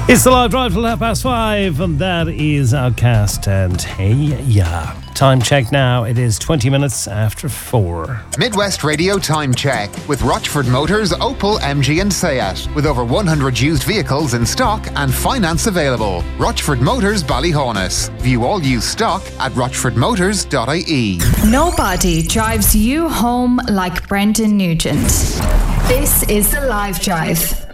It's the live drive till 5:30, and that is Outcast and Hey Ya. Time check now, it is 20 minutes after 4. Midwest Radio Time Check with Rochford Motors, Opel, MG and Seat. With over 100 used vehicles in stock and finance available. Rochford Motors, Ballyhonus. View all used stock at rochfordmotors.ie. Nobody drives you home like Brendan Nugent. This is the Live Drive.